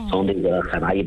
从这个海拔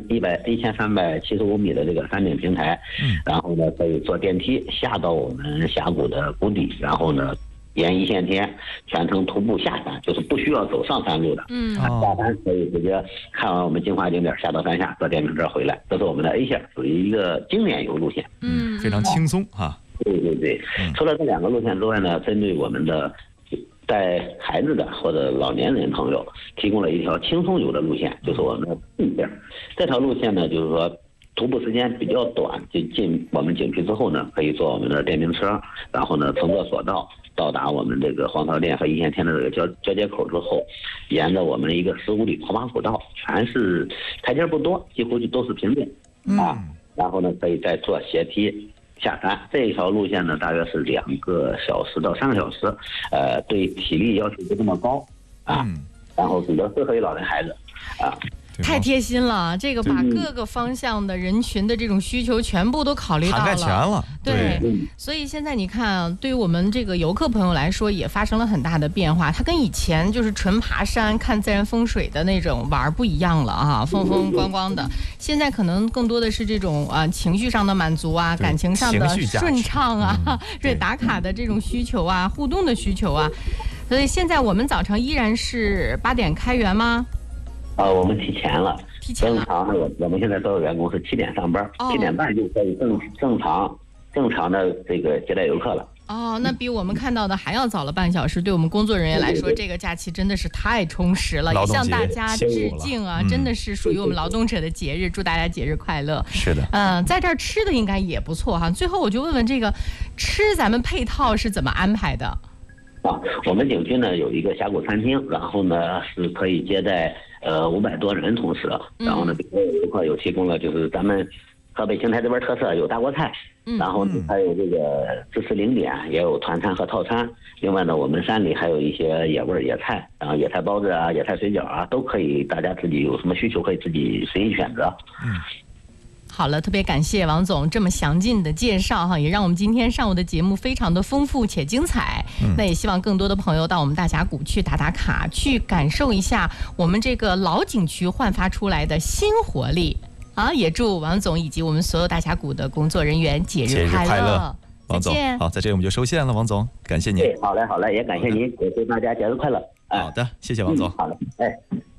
1375米的这个山顶平台，然后呢可以坐电梯下到我们峡谷的谷底，然后呢沿一线天全程徒步下山，就是不需要走上山路的。下山可以直接看完我们精华景点，下到山下坐电瓶车回来。这是我们的 A 线，属于一个经典游路线。 非常轻松哈。 对。除了这2个路线之外呢，针对我们的带孩子的或者老年人朋友，提供了一条轻松游的路线，就是我们的 B 线。这条路线呢，就是说徒步时间比较短，就进我们景区之后呢，可以坐我们的电瓶车，然后呢乘坐索道到达我们这个黄桃店和一线天的这个交接口之后，沿着我们一个15里跑马古道，全是台阶不多，几乎就都是平地然后呢可以再坐斜梯下山。这一条路线呢，大约是2个小时到3个小时，对体力要求不这么高然后比较适合于老人孩子太贴心了，这个把各个方向的人群的这种需求全部都考虑到了， 涵盖全了。 对，所以现在你看，对于我们这个游客朋友来说，也发生了很大的变化。它跟以前就是纯爬山、看自然风水的那种玩不一样了啊，风风光光的。现在可能更多的是这种情绪上的满足啊，感情上的顺畅啊，对打卡的这种需求啊，互动的需求啊。所以现在我们早晨依然是8点开园吗？ 我们提前了。正常我们现在所有员工是7点上班，7点半就可以正常的这个接待游客了。 那比我们看到的还要早了半小时。对我们工作人员来说，这个假期真的是太充实了，也向大家致敬啊！真的是属于我们劳动者的节日，祝大家节日快乐。 是的， 在这儿吃的应该也不错哈。最后我就问问这个吃，咱们配套是怎么安排的？ 我们景区呢有一个峡谷餐厅，然后呢是可以接待500多人同时，然后呢给游客有提供了就是咱们河北邢台这边特色有大锅菜，然后呢还有这个支持0点，也有团餐和套餐。另外呢，我们山里还有一些野味野菜，然后野菜包子啊、野菜水饺啊，都可以，大家自己有什么需求可以自己随意选择。 好了，特别感谢王总这么详尽的介绍哈，也让我们今天上午的节目非常的丰富且精彩。那也希望更多的朋友到我们大峡谷去打卡，去感受一下我们这个老景区焕发出来的新活力也祝王总以及我们所有大峡谷的工作人员节日快乐。 王总，好，在这里我们就收线了，王总，感谢您。 好嘞，也感谢您，也祝大家节日快乐。 好的，谢谢王总。 好嘞，